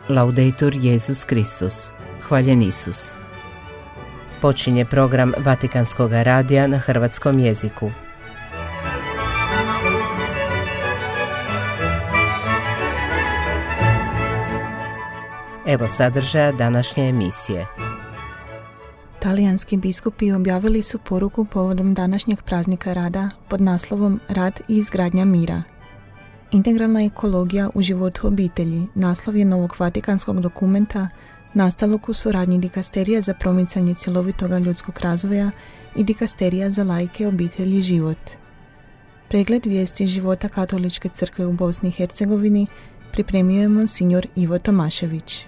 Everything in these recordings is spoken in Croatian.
Laudetur Jesus Kristus. Hvaljen Isus. Počinje program Vatikanskog radija na hrvatskom jeziku. Evo sadržaja današnje emisije. Talijanski biskupi objavili su poruku povodom današnjeg praznika rada pod naslovom Rad i izgradnja mira. Integralna ekologija u životu obitelji naslov je novog vatikanskog dokumenta nastalog u suradnji Dikasterija za promicanje cjelovitog ljudskog razvoja i Dikasterija za laike, obitelj i život. Pregled vijesti života Katoličke crkve u Bosni i Hercegovini pripremio je monsignor Ivo Tomašević.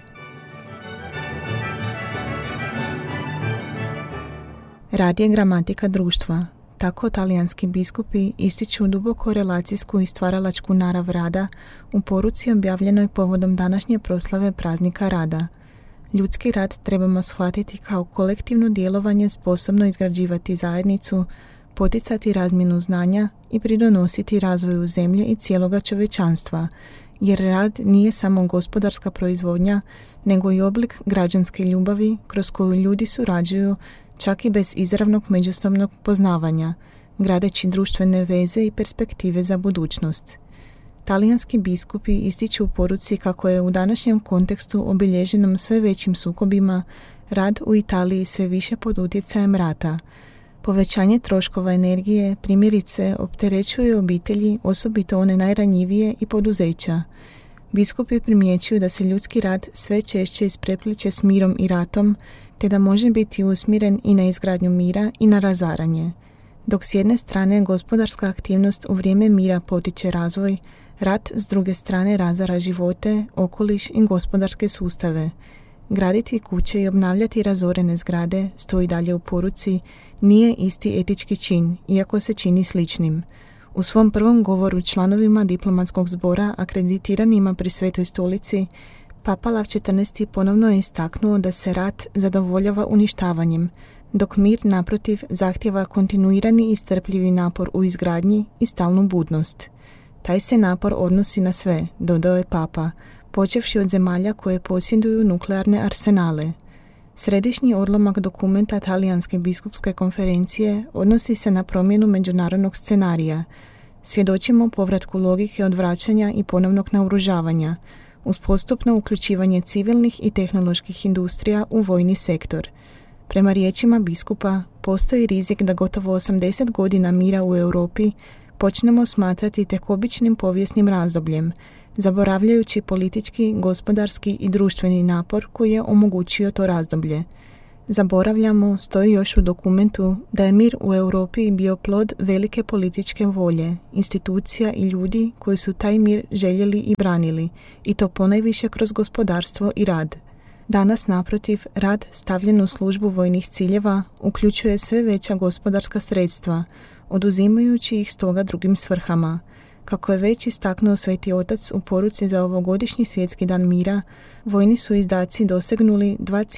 Rad je gramatika društva. Tako talijanski biskupi ističu duboko relacijsku i stvaralačku narav rada u poruci objavljenoj povodom današnje proslave praznika rada. Ljudski rad trebamo shvatiti kao kolektivno djelovanje sposobno izgrađivati zajednicu, poticati razmjenu znanja i pridonositi razvoju zemlje i cijeloga čovječanstva, jer rad nije samo gospodarska proizvodnja, nego i oblik građanske ljubavi kroz koju ljudi surađuju čak i bez izravnog međusobnog poznavanja, gradeći društvene veze i perspektive za budućnost. Talijanski biskupi ističu u poruci kako je u današnjem kontekstu obilježenom sve većim sukobima rad u Italiji sve više pod utjecajem rata. Povećanje troškova energije, primjerice, opterećuje obitelji, osobito one najranjivije i poduzeća. Biskupi primjećuju da se ljudski rad sve češće isprepliće s mirom i ratom, te da može biti usmjeren i na izgradnju mira i na razaranje. Dok s jedne strane gospodarska aktivnost u vrijeme mira potiče razvoj, rat s druge strane razara živote, okoliš i gospodarske sustave. Graditi kuće i obnavljati razorene zgrade, stoji dalje u poruci, nije isti etički čin, iako se čini sličnim. U svom prvom govoru članovima diplomatskog zbora akreditiranima pri Svetoj stolici, Papa Lav XIV ponovno je istaknuo da se rat zadovoljava uništavanjem, dok mir, naprotiv, zahtjeva kontinuirani i strpljivi napor u izgradnji i stalnu budnost. Taj se napor odnosi na sve, dodao je Papa, počevši od zemalja koje posjeduju nuklearne arsenale. Središnji odlomak dokumenta Talijanske biskupske konferencije odnosi se na promjenu međunarodnog scenarija. Svjedočimo povratku logike odvraćanja i ponovnog naoružavanja, uz postupno uključivanje civilnih i tehnoloških industrija u vojni sektor. Prema riječima biskupa, postoji rizik da gotovo 80 godina mira u Europi počnemo smatrati tek običnim povijesnim razdobljem, zaboravljajući politički, gospodarski i društveni napor koji je omogućio to razdoblje. Zaboravljamo, stoji još u dokumentu, da je mir u Europi bio plod velike političke volje, institucija i ljudi koji su taj mir željeli i branili, i to ponajviše kroz gospodarstvo i rad. Danas, naprotiv, rad stavljen u službu vojnih ciljeva uključuje sve veća gospodarska sredstva, oduzimajući ih stoga drugim svrhama. Kako je već istaknuo Sveti Otac u poruci za ovogodišnji svjetski dan mira, vojni su izdaci dosegnuli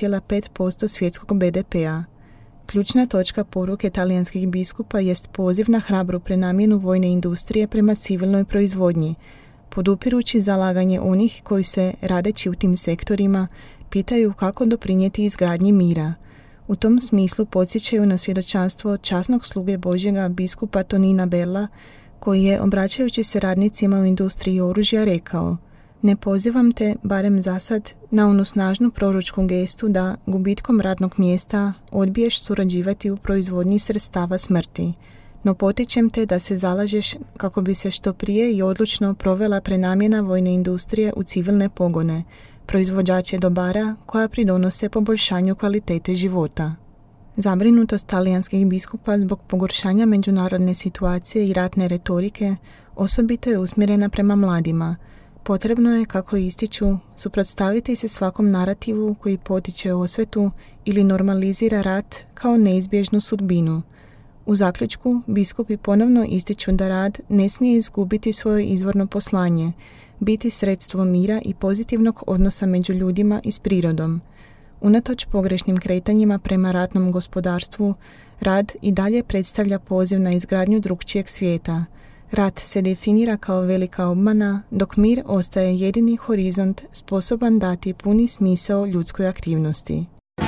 2,5% svjetskog BDP-a. Ključna točka poruke talijanskih biskupa jest poziv na hrabru prenamjenu vojne industrije prema civilnoj proizvodnji, podupirući zalaganje onih koji se, radeći u tim sektorima, pitaju kako doprinijeti izgradnji mira. U tom smislu podsjećaju na svjedočanstvo časnog sluge Božjega biskupa Tonina Bella, koji je, obraćajući se radnicima u industriji oružja, rekao: "Ne pozivam te, barem zasad, na onu snažnu proročku gestu da, gubitkom radnog mjesta, odbiješ surađivati u proizvodnji sredstava smrti, no potičem te da se zalažeš kako bi se što prije i odlučno provela prenamjena vojne industrije u civilne pogone, proizvođače dobara koja pridonose poboljšanju kvalitete života." Zabrinutost talijanskih biskupa zbog pogoršanja međunarodne situacije i ratne retorike osobito je usmjerena prema mladima. Potrebno je, kako ističu, suprotstaviti se svakom narativu koji potiče osvetu ili normalizira rat kao neizbježnu sudbinu. U zaključku biskupi ponovno ističu da rad ne smije izgubiti svoje izvorno poslanje, biti sredstvo mira i pozitivnog odnosa među ljudima i s prirodom. Unatoč pogrešnim kretanjima prema ratnom gospodarstvu, rad i dalje predstavlja poziv na izgradnju drukčijeg svijeta. Rat se definira kao velika obmana, dok mir ostaje jedini horizont sposoban dati puni smisao ljudskoj aktivnosti.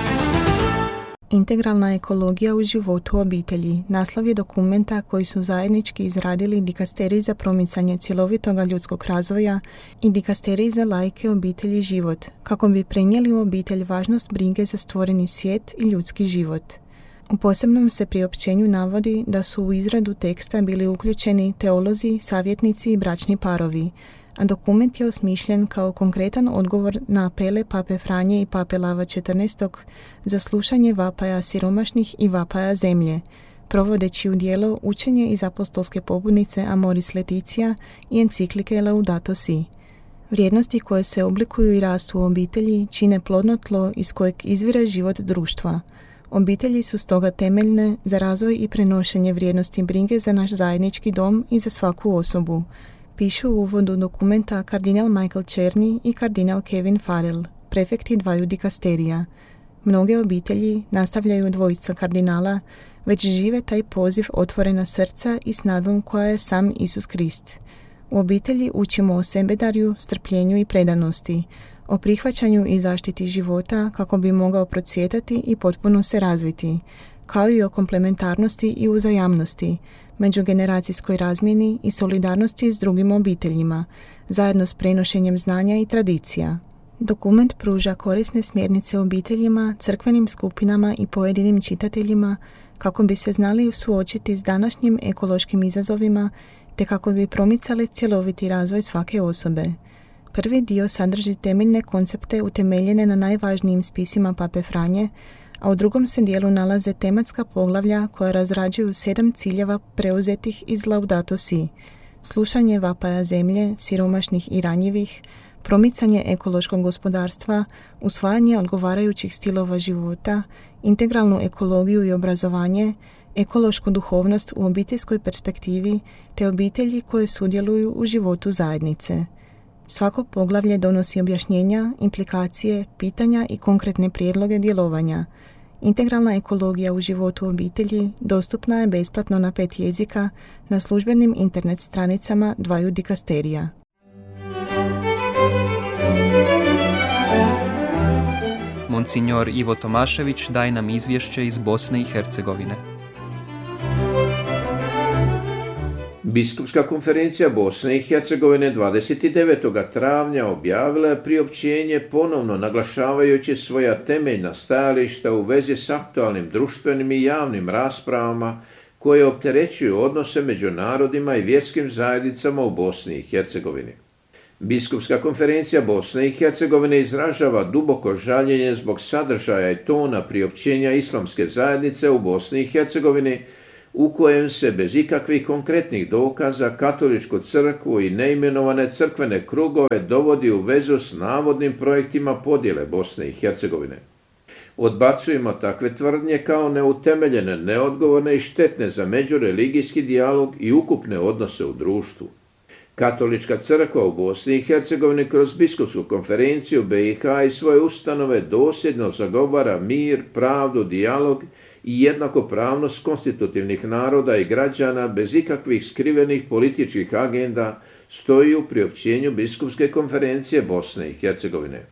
Integralna ekologija u životu obitelji naslov je dokumenta koji su zajednički izradili dikasterij za promicanje cjelovitoga ljudskog razvoja i dikasterij za laike obitelji i život, kako bi prenijeli u obitelj važnost brige za stvoreni svijet i ljudski život. U posebnom se priopćenju navodi da su u izradu teksta bili uključeni teolozi, savjetnici i bračni parovi, a dokument je osmišljen kao konkretan odgovor na apele Pape Franje i Pape Lava XIV za slušanje vapaja siromašnih i vapaja zemlje, provodeći u djelo učenje iz apostolske pobudnice Amoris Laetitia i enciklike Laudato Si. Vrijednosti koje se oblikuju i rastu u obitelji čine plodno tlo iz kojeg izvire život društva. Obitelji su stoga temeljne za razvoj i prenošenje vrijednosti brige za naš zajednički dom i za svaku osobu, pišu u uvodu dokumenta kardinal Michael Černi i kardinal Kevin Farrell, prefekti dvaju dikasterija. Mnoge obitelji, nastavljaju dvojica kardinala, već žive taj poziv otvorena srca i s nadom koja je sam Isus Krist. U obitelji učimo o sebedarju, strpljenju i predanosti, o prihvaćanju i zaštiti života kako bi mogao procvjetati i potpuno se razviti, kao i o komplementarnosti i uzajamnosti, međugeneracijskoj razmjeni i solidarnosti s drugim obiteljima, zajedno s prenošenjem znanja i tradicija. Dokument pruža korisne smjernice obiteljima, crkvenim skupinama i pojedinim čitateljima kako bi se znali suočiti s današnjim ekološkim izazovima te kako bi promicali cjeloviti razvoj svake osobe. Prvi dio sadrži temeljne koncepte utemeljene na najvažnijim spisima Pape Franje, a u drugom se dijelu nalaze tematska poglavlja koja razrađuju 7 ciljeva preuzetih iz Laudato Si: slušanje vapaja zemlje, siromašnih i ranjivih, promicanje ekološkog gospodarstva, usvajanje odgovarajućih stilova života, integralnu ekologiju i obrazovanje, ekološku duhovnost u obiteljskoj perspektivi te obitelji koje sudjeluju u životu zajednice. Svako poglavlje donosi objašnjenja, implikacije, pitanja i konkretne prijedloge djelovanja. Integralna ekologija u životu obitelji dostupna je besplatno na 5 jezika na službenim internet stranicama dvaju dikasterija. Monsignor Ivo Tomašević daje nam izvješće iz Bosne i Hercegovine. Biskupska konferencija Bosne i Hercegovine 29. travnja objavila je priopćenje ponovno naglašavajući svoja temeljna stajališta u vezi s aktualnim društvenim i javnim raspravama koje opterećuju odnose među narodima i vjerskim zajednicama u Bosni i Hercegovini. Biskupska konferencija Bosne i Hercegovine izražava duboko žaljenje zbog sadržaja i tona priopćenja islamske zajednice u Bosni i Hercegovini, u kojem se bez ikakvih konkretnih dokaza katoličku crkvu i neimenovane crkvene krugove dovodi u vezu s navodnim projektima podjele Bosne i Hercegovine. Odbacujemo takve tvrdnje kao neutemeljene, neodgovorne i štetne za međureligijski dijalog i ukupne odnose u društvu. Katolička crkva u Bosni i Hercegovini kroz biskupsku konferenciju BiH i svoje ustanove dosljedno zagovara mir, pravdu, dijalog i jednakopravnost konstitutivnih naroda i građana bez ikakvih skrivenih političkih agenda, stoji u priopćenju Biskupske konferencije Bosne i Hercegovine.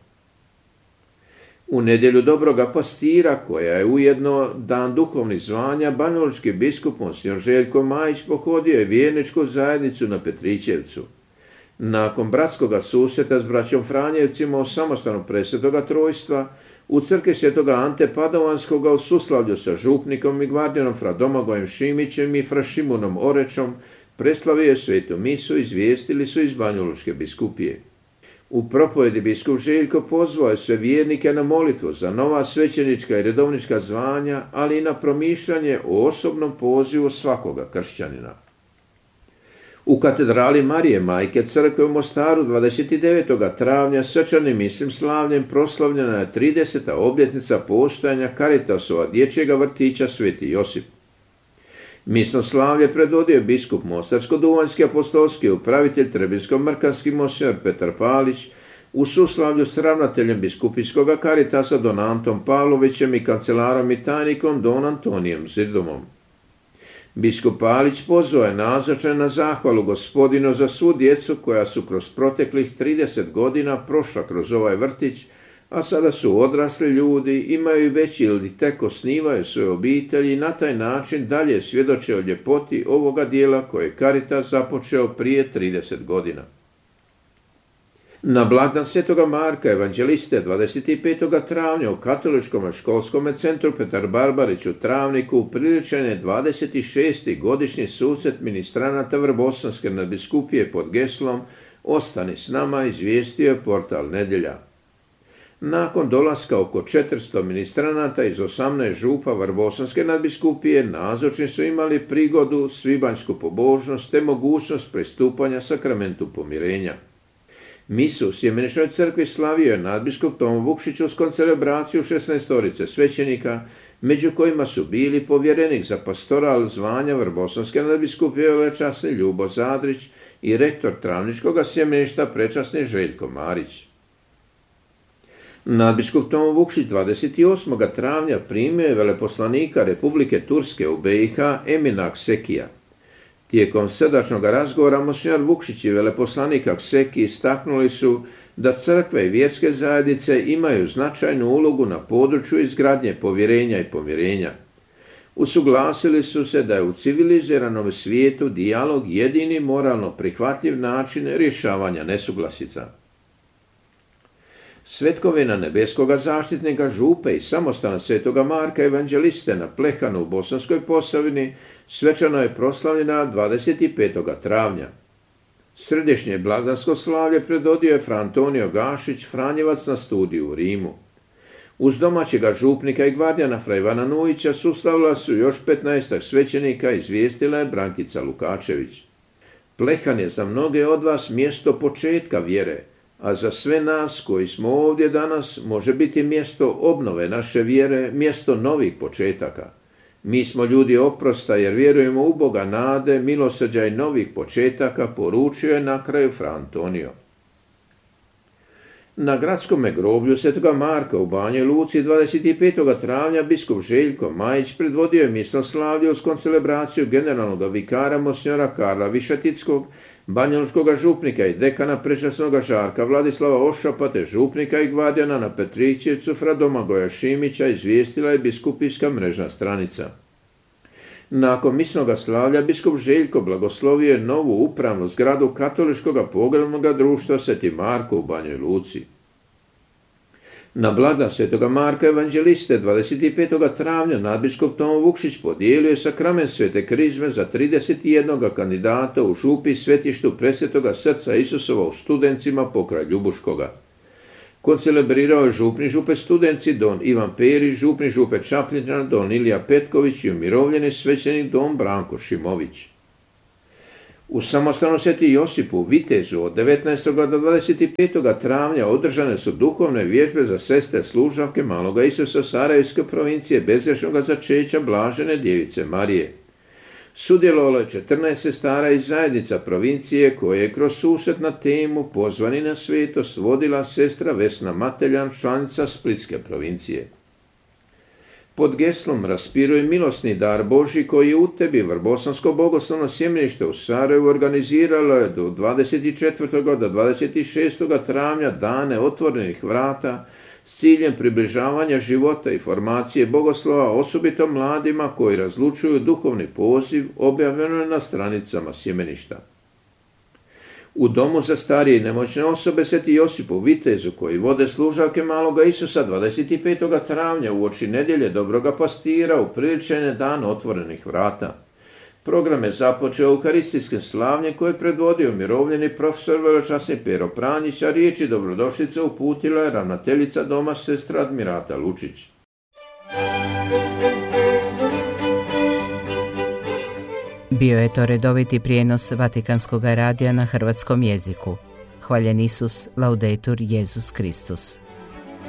U nedjelju Dobroga pastira, koja je ujedno dan duhovnih zvanja, banjalučki biskup Monsignor Željko Majić pohodio je vjerničku zajednicu na Petrićevcu. Nakon bratskoga susreta s braćom Franjevcima u samostanu Presvetoga Trojstva, u crkvi Svetoga Ante Padovanskoga u suslavlju sa župnikom i gvardijanom fra Domagojem Šimićem i fra Šimunom Orečom preslavio je svetu misu, izvijestili su iz Banjalučke biskupije. U propovjedi biskup Željko pozvao je sve vjernike na molitvu za nova svećenička i redovnička zvanja, ali i na promišljanje o osobnom pozivu svakoga kršćanina. U katedrali Marije Majke Crkve u Mostaru 29. travnja svečanim mislim slavljem proslavljena je 30. obljetnica postojanja Caritasova dječjega vrtića Sveti Josip. Misno slavlje predvodio je biskup Mostarsko-duvanjski apostolski upravitelj Trebinsko-mrkanski monsignor Petar Palić u suslavlju s ravnateljem biskupijskog Caritasa Don Antom Pavlovićem i kancelarom i tajnikom Don Antonijem Zirdomom. Biskup Palić pozvao je nazočne na zahvalu Gospodinu za svu djecu koja su kroz proteklih 30 godina prošla kroz ovaj vrtić, a sada su odrasli ljudi, imaju već ili tek osnivaju svoje obitelji i na taj način dalje svjedoče o ljepoti ovoga dijela koje je Caritas započeo prije 30 godina. Na blagdan Svetoga Marka Evanđeliste 25. travnja u Katoličkom školskom centru Petar Barbarić u Travniku upriličen je 26. godišnji susret ministranata Vrbosanske nadbiskupije pod geslom Ostani s nama, izvijestio je portal Nedjelja. Nakon dolaska oko 400 ministranata iz 18 župa Vrbosanske nadbiskupije, nazočni su imali prigodu, svibanjsku pobožnost te mogućnost pristupanja sakramentu pomirenja. Misu u Sjemeničnoj crkvi slavio je nadbiskup Tomo Vukšić uz koncelebraciju 16 svećenika, među kojima su bili povjerenik za pastoral zvanja Vrbosanske nadbiskupije velečasni Ljubo Zadrić i rektor Travničkog sjemeništa prečasni Željko Marić. Nadbiskup Tomo Vukšić 28. travnja primio je veleposlanika Republike Turske u BiH Emina Aksekija. Tijekom srdačnog razgovora monsignor Vukšić i veleposlanik Akseki istaknuli su da crkve i vjerske zajednice imaju značajnu ulogu na području izgradnje povjerenja i pomirenja. Usuglasili su se da je u civiliziranom svijetu dijalog jedini moralno prihvatljiv način rješavanja nesuglasica. Svetkovina nebeskoga zaštitnika župe i samostana Svetoga Marka Evanđeliste na Plehanu u Bosanskoj Posavini svečano je proslavljena 25. travnja. Središnje blagdansko slavlje predvodio je Fra Antonio Gašić, Franjevac na studiju u Rimu. Uz domaćega župnika i gvardijana Fra Ivana Nujića suslavila su još 15 svećenika, izvijestila je Brankica Lukačević. Plehan je za mnoge od vas mjesto početka vjere, a za sve nas koji smo ovdje danas može biti mjesto obnove naše vjere, mjesto novih početaka. Mi smo ljudi oprosta jer vjerujemo u Boga nade, milosrđa i novih početaka, poručio je na kraju Fra Antonio. Na gradskom groblju Svetoga Marka u Banjoj Luci 25. travnja biskup Željko Majić predvodio je misnoslavlje uz koncelebraciju generalnog vikara monsignora Karla Višatickog, banjalučkog župnika i dekana prečasnog Žarka Vladislava Ošapa te župnika i gvardijana na Petrićevcu Fra Domagoja Šimića, izvijestila je biskupijska mrežna stranica. Nakon misnoga slavlja biskup Željko blagoslovio je novu upravnu zgradu Katoličkog pogrebnog društva Sveti Marko u Banjoj Luci. Na blagdan Svetoga Marka Evanđeliste 25. travnja nadbiskup Tomo Vukšić podijelio je sakrament Svete krizme za 31. kandidata u župi svetištu Presvetoga srca Isusova u Studencima pokraj Ljubuškoga. Koncelebrirao je župni župe Studenci don Ivan Perić, župni župe Čapljina don Ilija Petković i umirovljeni svećenik don Branko Šimović. U samostanu Sveti Josipu u Vitezu od 19. do 25. travnja održane su duhovne vježbe za sestre služavke Maloga Isusa Sarajevske provincije bezgrešnoga začeća Blažene Djevice Marije. Sudjelovalo je 14 sestara iz zajednica provincije koje je kroz susret na temu Pozvani na svetost vodila sestra Vesna Mateljan, članica Splitske provincije. Pod geslom Raspiruj milosni dar Božji koji je u tebi Vrbosansko bogoslovno sjemenište u Sarajevu organiziralo je do 24. do 26. travnja dane otvorenih vrata s ciljem približavanja života i formacije bogoslova osobito mladima koji razlučuju duhovni poziv, objavljeno je na stranicama sjemeništa. U domu za starije i nemoćne osobe Sveti Josip u Vitezu koji vode služavke Maloga Isusa 25. travnja uoči nedjelje Dobroga pastira upriličen je dan otvorenih vrata. Program je započeo eukaristijskim slavljem koje je predvodio umirovljeni profesor velečasni Pero Pranjić, a riječi dobrodošlice uputila je ravnateljica doma sestra Admirata Lučić. Bio je to redoviti prijenos Vatikanskog radija na hrvatskom jeziku. Hvaljen Isus, laudetur Jesus Kristus.